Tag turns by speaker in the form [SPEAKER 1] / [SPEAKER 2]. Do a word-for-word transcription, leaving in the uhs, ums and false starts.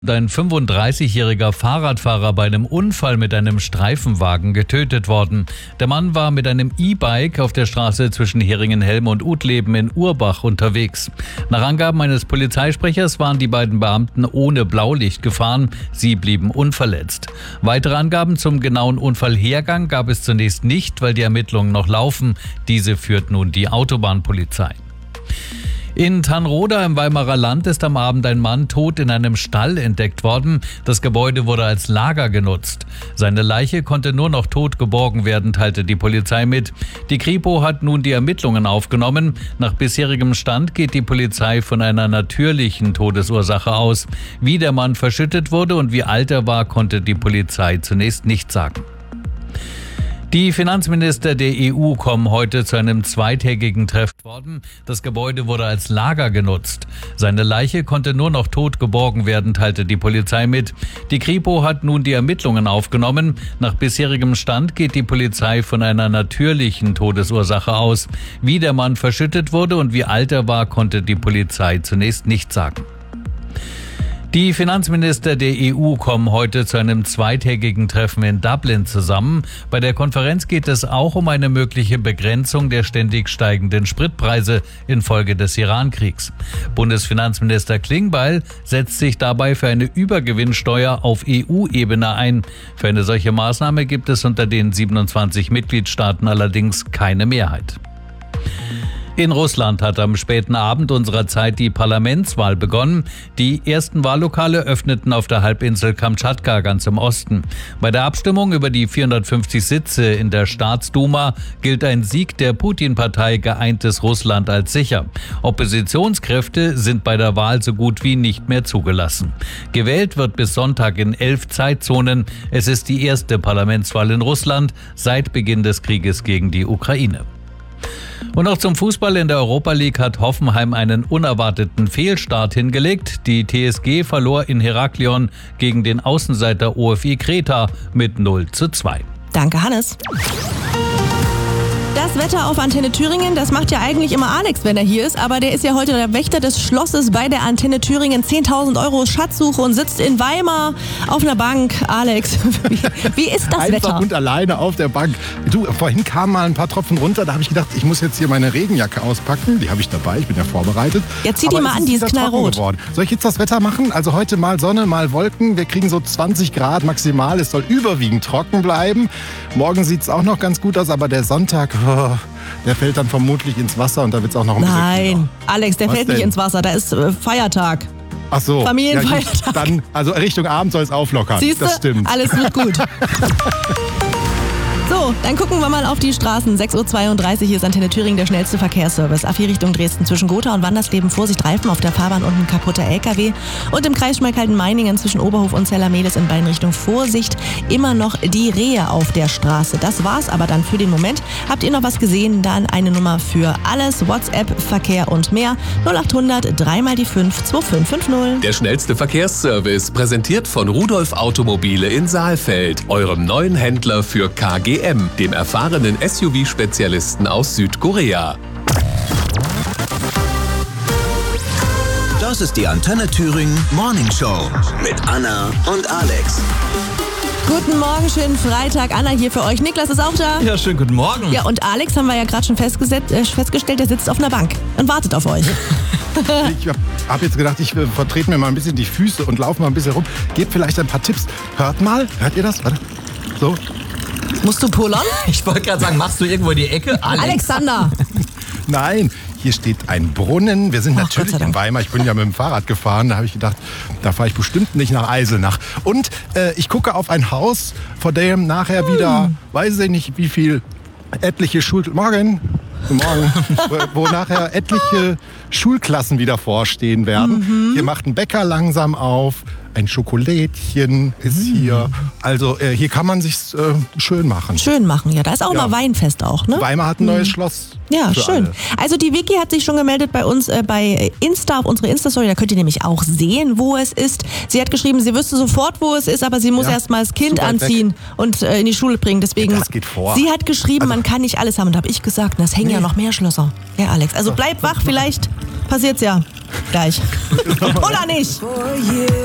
[SPEAKER 1] Ein fünfunddreißigjähriger Fahrradfahrer bei einem Unfall mit einem Streifenwagen getötet worden. Der Mann war mit einem E-Bike auf der Straße zwischen Heringenhelm und Utleben in Urbach unterwegs. Nach Angaben eines Polizeisprechers waren die beiden Beamten ohne Blaulicht gefahren. Sie blieben unverletzt. Weitere Angaben zum genauen Unfallhergang gab es zunächst nicht, weil die Ermittlungen noch laufen. Diese führt nun die Autobahnpolizei. In Tannroda im Weimarer Land ist am Abend ein Mann tot in einem Stall entdeckt worden. Das Gebäude wurde als Lager genutzt. Seine Leiche konnte nur noch tot geborgen werden, teilte die Polizei mit. Die Kripo hat nun die Ermittlungen aufgenommen. Nach bisherigem Stand geht die Polizei von einer natürlichen Todesursache aus. Wie der Mann verschüttet wurde und wie alt er war, konnte die Polizei zunächst nicht sagen. Die Finanzminister der E U kommen heute zu einem zweitägigen Treffen worden. Das Gebäude wurde als Lager genutzt. Seine Leiche konnte nur noch tot geborgen werden, teilte die Polizei mit. Die Kripo hat nun die Ermittlungen aufgenommen. Nach bisherigem Stand geht die Polizei von einer natürlichen Todesursache aus. Wie der Mann verschüttet wurde und wie alt er war, konnte die Polizei zunächst nicht sagen. Die Finanzminister der E U kommen heute zu einem zweitägigen Treffen in Dublin zusammen. Bei der Konferenz geht es auch um eine mögliche Begrenzung der ständig steigenden Spritpreise infolge des Iran-Kriegs. Bundesfinanzminister Klingbeil setzt sich dabei für eine Übergewinnsteuer auf E U-Ebene ein. Für eine solche Maßnahme gibt es unter den siebenundzwanzig Mitgliedstaaten allerdings keine Mehrheit. In Russland hat am späten Abend unserer Zeit die Parlamentswahl begonnen. Die ersten Wahllokale öffneten auf der Halbinsel Kamtschatka ganz im Osten. Bei der Abstimmung über die vierhundertfünfzig Sitze in der Staatsduma gilt ein Sieg der Putin-Partei Geeintes Russland als sicher. Oppositionskräfte sind bei der Wahl so gut wie nicht mehr zugelassen. Gewählt wird bis Sonntag in elf Zeitzonen. Es ist die erste Parlamentswahl in Russland seit Beginn des Krieges gegen die Ukraine. Und auch zum Fußball in der Europa League hat Hoffenheim einen unerwarteten Fehlstart hingelegt. Die T S G verlor in Heraklion gegen den Außenseiter O F I Kreta mit null zu zwei.
[SPEAKER 2] Danke, Hannes. Das Wetter auf Antenne Thüringen, das macht ja eigentlich immer Alex, wenn er hier ist, aber der ist ja heute der Wächter des Schlosses bei der Antenne Thüringen. zehntausend Euro Schatzsuche und sitzt in Weimar auf einer Bank. Alex, wie, wie ist das
[SPEAKER 3] Einfach
[SPEAKER 2] Wetter?
[SPEAKER 3] Einfach und alleine auf der Bank. Du, vorhin kamen mal ein paar Tropfen runter, da habe ich gedacht, ich muss jetzt hier meine Regenjacke auspacken. Die habe ich dabei, ich bin ja vorbereitet.
[SPEAKER 2] Ja, zieh die mal an, die ist knallrot.
[SPEAKER 3] Geworden. Soll ich jetzt das Wetter machen? Also heute mal Sonne, mal Wolken. Wir kriegen so zwanzig Grad maximal. Es soll überwiegend trocken bleiben. Morgen sieht es auch noch ganz gut aus, aber der Sonntag... Oh, der fällt dann vermutlich ins Wasser und da wird es auch noch ein bisschen
[SPEAKER 2] Nein,
[SPEAKER 3] kühler.
[SPEAKER 2] Alex, der
[SPEAKER 3] Was
[SPEAKER 2] fällt
[SPEAKER 3] denn?
[SPEAKER 2] nicht ins Wasser, da ist äh, Feiertag.
[SPEAKER 3] Ach so.
[SPEAKER 2] Familienfeiertag.
[SPEAKER 3] Ja, dann, also Richtung Abend soll es auflockern.
[SPEAKER 2] Siehste,
[SPEAKER 3] das stimmt.
[SPEAKER 2] Alles wird gut. So, dann gucken wir mal auf die Straßen. sechs Uhr zweiunddreißig, hier ist Antenne Thüringen, der schnellste Verkehrsservice. A vier Richtung Dresden zwischen Gotha und Wandersleben. Vorsicht, Reifen auf der Fahrbahn und ein kaputter L K W. Und im Kreis Schmalkalden-Meiningen zwischen Oberhof und Zellermedes in beiden Richtungen. Vorsicht, immer noch die Rehe auf der Straße. Das war's aber dann für den Moment. Habt ihr noch was gesehen? Dann eine Nummer für alles. WhatsApp, Verkehr und mehr. null achthundert drei mal die fünf zwei fünf fünf null.
[SPEAKER 4] Der schnellste Verkehrsservice, präsentiert von Rudolf Automobile in Saalfeld, eurem neuen Händler für K G M, dem erfahrenen S U V-Spezialisten aus Südkorea.
[SPEAKER 5] Das ist die Antenne Thüringen Morning Show mit Anna und Alex.
[SPEAKER 2] Guten Morgen, schönen Freitag. Anna hier für euch. Niklas ist auch da.
[SPEAKER 6] Ja, schönen guten Morgen.
[SPEAKER 2] Ja, und Alex haben wir ja gerade schon festgesetzt, äh, festgestellt, der sitzt auf einer Bank und wartet auf euch.
[SPEAKER 3] Ich habe jetzt gedacht, ich äh, vertrete mir mal ein bisschen die Füße und laufe mal ein bisschen rum. Gebt vielleicht ein paar Tipps. Hört mal, hört ihr das? Warte. So.
[SPEAKER 2] Musst du pullern?
[SPEAKER 6] Ich wollte gerade sagen, machst du irgendwo die Ecke? Alex.
[SPEAKER 2] Alexander.
[SPEAKER 3] Nein, hier steht ein Brunnen. Wir sind
[SPEAKER 2] Ach,
[SPEAKER 3] natürlich
[SPEAKER 2] Gott sei
[SPEAKER 3] in
[SPEAKER 2] Dank.
[SPEAKER 3] Weimar. Ich bin ja mit dem Fahrrad gefahren. Da habe ich gedacht, da fahre ich bestimmt nicht nach Eisenach. Und äh, ich gucke auf ein Haus, vor dem nachher wieder, hm. weiß ich nicht, wie viel etliche Schul... Morgen. Morgen. wo, wo nachher etliche Schulklassen wieder vorstehen werden. Mhm. Hier macht ein Bäcker langsam auf. Ein Schokolädchen ist hier. Also äh, hier kann man sich's äh, schön machen.
[SPEAKER 2] Schön machen, ja. Da ist auch
[SPEAKER 3] Ja.
[SPEAKER 2] mal Weinfest auch, ne?
[SPEAKER 3] Weimar hat ein neues Schloss.
[SPEAKER 2] Ja,
[SPEAKER 3] für
[SPEAKER 2] schön.
[SPEAKER 3] alle.
[SPEAKER 2] Also die Vicky hat sich schon gemeldet bei uns äh, bei Insta, auf unsere Insta-Story. Da könnt ihr nämlich auch sehen, wo es ist. Sie hat geschrieben, sie wüsste sofort, wo es ist, aber sie muss
[SPEAKER 3] Ja,
[SPEAKER 2] erst mal das Kind
[SPEAKER 3] zu weit
[SPEAKER 2] anziehen und äh, in die Schule bringen. Deswegen,
[SPEAKER 3] Ja, das geht vor.
[SPEAKER 2] sie hat geschrieben,
[SPEAKER 3] Also-
[SPEAKER 2] man kann nicht alles haben. Und da habe ich gesagt, das hängen
[SPEAKER 3] Nee.
[SPEAKER 2] ja noch mehr Schlösser. Ja, Alex. Also bleib wach, vielleicht passiert's ja gleich. Oder nicht?